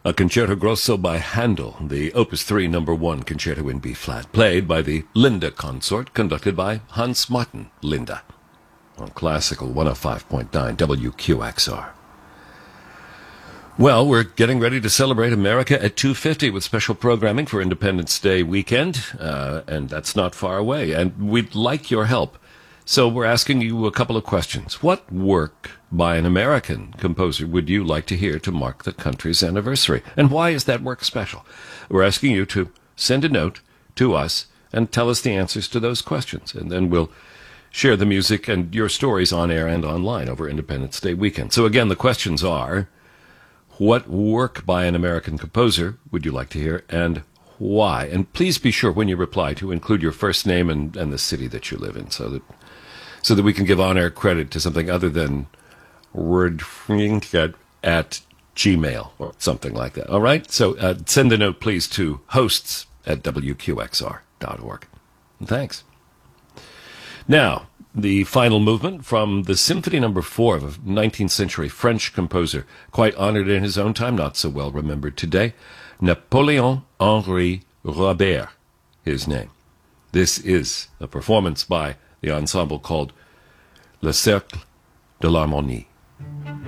A concerto grosso by Handel, the Opus 3 No. 1 Concerto in B-flat, played by the Linda Consort, conducted by Hans Martin Linda, on Classical 105.9 WQXR. Well, we're getting ready to celebrate America at 2:50 with special programming for Independence Day weekend, and that's not far away, and we'd like your help. So we're asking you a couple of questions. What work by an American composer would you like to hear to mark the country's anniversary? And why is that work special? We're asking you to send a note to us and tell us the answers to those questions. And then we'll share the music and your stories on air and online over Independence Day weekend. So again, the questions are, what work by an American composer would you like to hear, and why? And please be sure when you reply to include your first name and the city that you live in, so that we can give on-air credit to something other than wordfrinket at Gmail or something like that. All right? So send a note, please, to hosts@wqxr.org. And thanks. Now, the final movement from the Symphony No. 4 of a 19th century French composer, quite honored in his own time, not so well remembered today, Napoléon-Henri Robert, his name. This is a performance by the ensemble called Le Cercle de l'Harmonie.